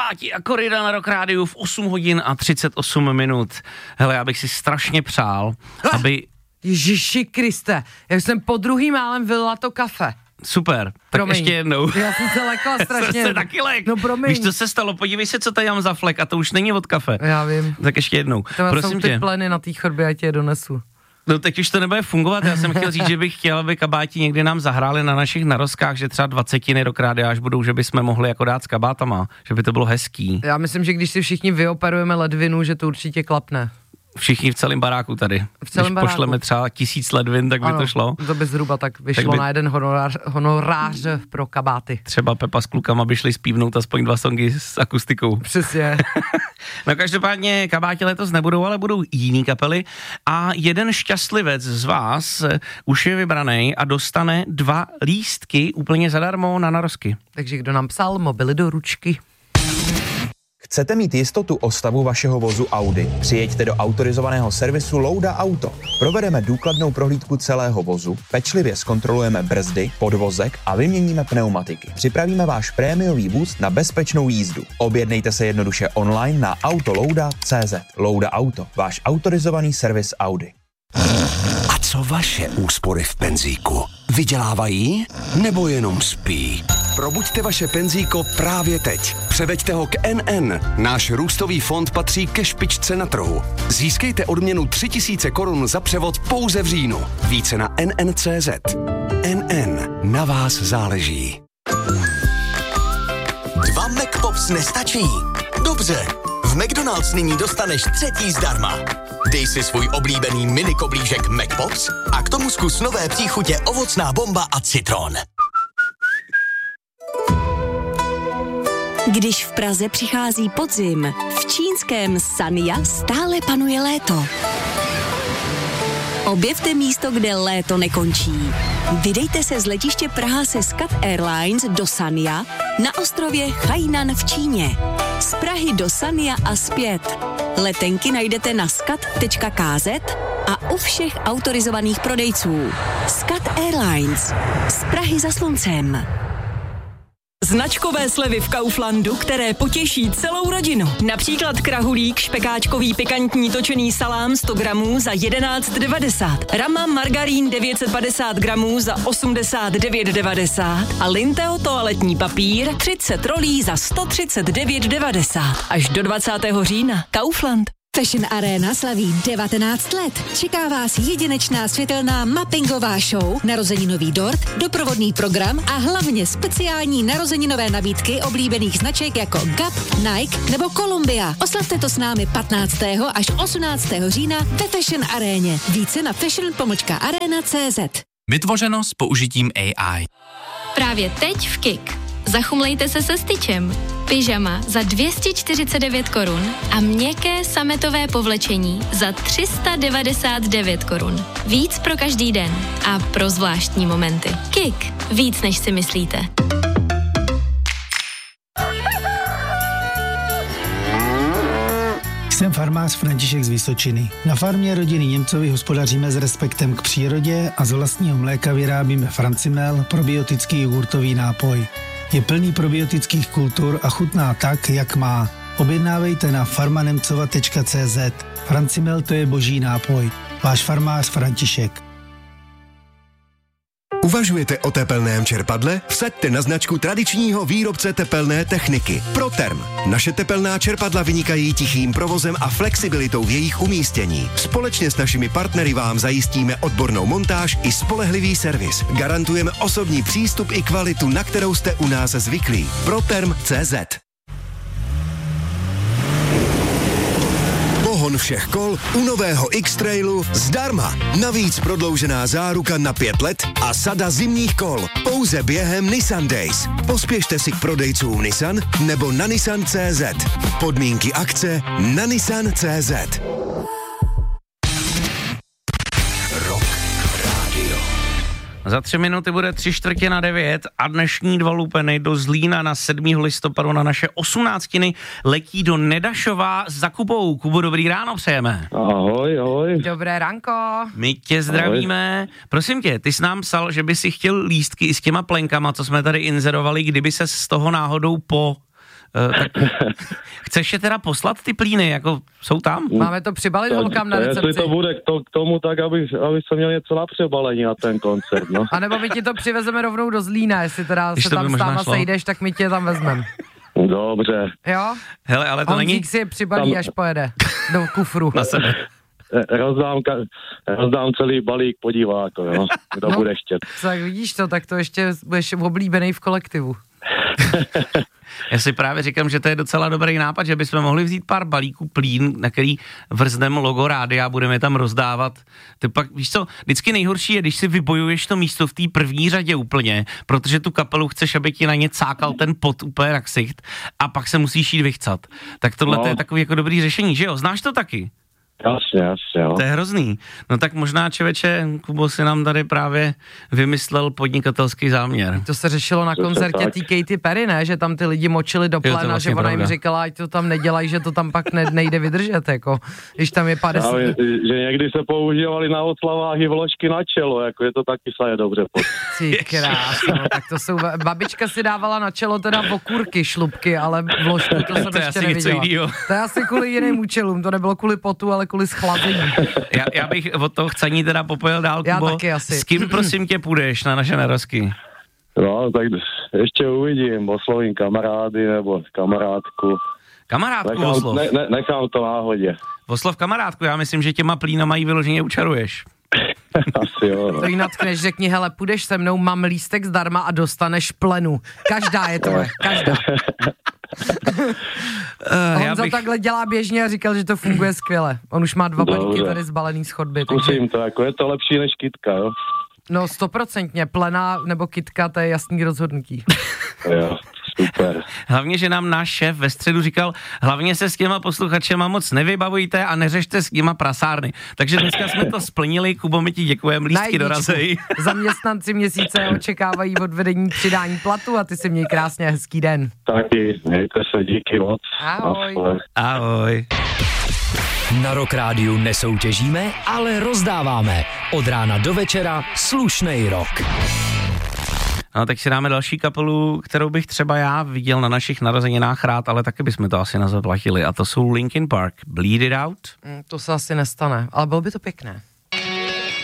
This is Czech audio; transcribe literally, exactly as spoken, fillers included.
Kabáti a Korida na Rock Rádiu v osm hodin a třicet osm minut. Hele, já bych si strašně přál, ah, aby... Ježiši Kriste, já jsem po druhým málem vylila to kafe. Super, tak promiň. Ještě jednou. Já jsem se lekla strašně. Jsem se taky lek. No promiň. Víš, co se stalo, podívej se, co tady mám za flek a to už není od kafe. Já vím. Tak ještě jednou. To prosím jsou ty tě. pleny na té chodbě, já ti je donesu. No teď už to nebude fungovat, já jsem chtěl říct, že bych chtěl, aby kabáti někdy nám zahráli na našich narozkách, že třeba dvacetiny Rock Rádia až budou, že bychom mohli jako dát s kabátama, že by to bylo hezký. Já myslím, že když si všichni vyoperujeme ledvinu, že to určitě klapne. Všichni v celém baráku tady. V celém Když baráku. Pošleme třeba tisíc ledvin, tak by ano, to šlo. To by zhruba tak vyšlo tak by... na jeden honorář, honorář pro kabáty. Třeba Pepa s klukama by šli zpívnout aspoň dva songy s akustikou. Přesně. No každopádně kabáti letos nebudou, ale budou jiný kapely a jeden šťastlivec z vás už je vybraný a dostane dva lístky úplně zadarmo na narozky. Takže kdo nám psal, mobily do ručky. Chcete mít jistotu o stavu vašeho vozu Audi? Přijeďte do autorizovaného servisu Louda Auto. Provedeme důkladnou prohlídku celého vozu, pečlivě zkontrolujeme brzdy, podvozek a vyměníme pneumatiky. Připravíme váš prémiový vůz na bezpečnou jízdu. Objednejte se jednoduše online na autolouda tečka cé zet. Louda Auto, váš autorizovaný servis Audi. A co vaše úspory v penzíku? Vydělávají nebo jenom spí? Probuďte vaše penzíko právě teď. Převeďte ho k N N. Náš růstový fond patří ke špičce na trhu. Získejte odměnu tři tisíce korun za převod pouze v říjnu. Více na N N tečka cé zet. N N. Na vás záleží. Dva McPops nestačí? Dobře. V McDonald's nyní dostaneš třetí zdarma. Dej si svůj oblíbený mini koblížek McPops a k tomu zkus nové příchutě ovocná bomba a citron. Když v Praze přichází podzim, v čínském Sanya stále panuje léto. Objevte místo, kde léto nekončí. Vydejte se z letiště Praha se Skat Airlines do Sanya na ostrově Hainan v Číně. Z Prahy do Sanya a zpět. Letenky najdete na skat tečka ká zet a u všech autorizovaných prodejců. Skat Airlines. Z Prahy za sluncem. Značkové slevy v Kauflandu, které potěší celou rodinu. Například krahulík, špekáčkový pikantní točený salám sto gramů za jedenáct devadesát. Rama margarín devět set padesát gramů za osmdesát devět devadesát. A Linteo toaletní papír třicet rolí za sto třicet devět devadesát. Až do dvacátého října. Kaufland. Fashion Arena slaví devatenáct let. Čeká vás jedinečná světelná mappingová show, narozeninový dort, doprovodný program a hlavně speciální narozeninové nabídky oblíbených značek jako Gap, Nike nebo Columbia. Oslavte to s námi patnáctého až osmnáctého října ve Fashion Aréně. Více na fashion pomlčka arena tečka cé zet. Vytvořeno s použitím A I. Právě teď v Kik. Zachumlejte se se styčem. Pyžama za dvě stě čtyřicet devět korun a měkké sametové povlečení za tři sta devadesát devět korun. Víc pro každý den a pro zvláštní momenty. Kik. Víc než si myslíte. Jsem farmář František z Vysočiny. Na farmě rodiny Němcovi hospodaříme s respektem k přírodě a z vlastního mléka vyrábíme Francimel, probiotický jogurtový nápoj. Je plný probiotických kultur a chutná tak, jak má. Objednávejte na farmanemcova tečka cé zet. Francimel to je boží nápoj. Váš farmář František. Uvažujete o tepelném čerpadle? Vsaďte na značku tradičního výrobce tepelné techniky Proterm. Naše tepelná čerpadla vynikají tichým provozem a flexibilitou v jejich umístění. Společně s našimi partnery vám zajistíme odbornou montáž i spolehlivý servis. Garantujeme osobní přístup i kvalitu, na kterou jste u nás zvyklí. Proterm tečka cé zet. Pohon všech kol u nového X-Trailu zdarma. Navíc prodloužená záruka na pět let a sada zimních kol. Pouze během Nissan Days. Pospěšte si k prodejcům Nissan nebo na nissan tečka cé zet. Podmínky akce na nissan tečka cé zet. Za tři minuty bude tři čtvrtě na devět a dnešní dva lupeny do Zlína na sedmého listopadu na naše osmnáctiny letí do Nedašova za Kubou. Kubo, dobrý ráno přejeme. Ahoj, ahoj. Dobré ranko. My tě zdravíme. Ahoj. Prosím tě, ty jsi nám psal, že by si chtěl lístky i s těma plenkama, co jsme tady inzerovali, kdyby se z toho náhodou po Uh, tak chceš je teda poslat ty plíny, jako jsou tam? Máme to přibalit holkám na recepci. Jestli to bude k, to, k tomu, tak aby, aby se měl něco na přebalení na ten koncert, no. A nebo my ti to přivezeme rovnou do Zlína, jestli teda Když se to tam by s možná náma šlo. sejdeš, tak my tě tam vezmeme. Dobře. Jo? Hele, ale to Honzík není... si je přibalí, Tam- až pojede do kufru. Na sebe. Rozdám, ka- rozdám celý balík po diváko, jo, kdo No. bude chtět. Tak vidíš to, tak to ještě budeš oblíbený v kolektivu. Já si právě říkám, že to je docela dobrý nápad, že bychom mohli vzít pár balíků plín, na který vrzneme logo rádia a budeme je tam rozdávat. Ty pak, víš co, vždycky nejhorší je, když si vybojuješ to místo v té první řadě úplně, protože tu kapelu chceš, aby ti na ně cákal ten pot úplně na ksicht a pak se musíš jít vychcat. Tak tohle No. to je takový jako dobrý řešení, že jo? Znáš to taky? Jasně, jasně, jo. To je hrozný. No tak možná, čeveče, Kubo si nám tady právě vymyslel podnikatelský záměr. To se řešilo na Přesně koncertě tak. té Katy Perry, ne? Že tam ty lidi močili do to je plena, vlastně že ona jim pravda. říkala, ať to tam nedělají, že to tam pak ne, nejde vydržet, jako. Když tam je padesát. Ale, že někdy se používali na oslavách i vložky na čelo, jako je to taky se je dobře pod. Ty krásno, tak to jsou, babička si dávala na čelo teda okurky, šlupky, ale vložku to jsem To je ještě asi něco neviděla. jinýho. To je asi kvůli jiným účelům, to nebylo kvůli potu, ale kvůli schlazení. Já, já bych od toho chcení teda popojil dál, Já Kubo. taky asi. S kým prosím tě půjdeš na naše narozky? No, tak ještě uvidím, oslovím kamarády nebo kamarádku. Kamarádku Nechám, oslov. ne, ne, nechám to náhodě. Oslov kamarádku, já myslím, že těma plínama jí vyloženě učaruješ. Asi jo, no. To jí natkneš, řekni, hele, půjdeš se mnou, mám lístek zdarma a dostaneš plenu. Každá je tvoje, každá. Uh, já Honza bych... takhle dělá běžně a říkal, že to funguje skvěle. On už má dva Dobře. balíky tady zbalený z chodby. Takže... Zkusím to, jako je to lepší než kytka, jo? No stoprocentně, plena nebo kytka, to je jasný rozhodnutí. Jo, super. Hlavně, že nám náš šéf ve středu říkal, hlavně se s těma posluchačema moc nevybavujte a neřešte s těma prasárny. Takže dneska jsme to splnili, Kubo, my ti děkujeme, lístky dorazej. Zaměstnanci měsíce očekávají od vedení přidání platu a ty si měj krásně hezký den. Taky, mějte se, díky moc. Ahoj. Naschle. Ahoj. Na Rock Rádiu nesoutěžíme, ale rozdáváme. Od rána do večera slušnej rock. No, tak si dáme další kapelu, kterou bych třeba já viděl na našich narozeninách rád, ale taky bychom to asi nezaplatili. A to jsou Linkin Park. Bleed It Out. Mm, to se asi nestane, ale bylo by to pěkné.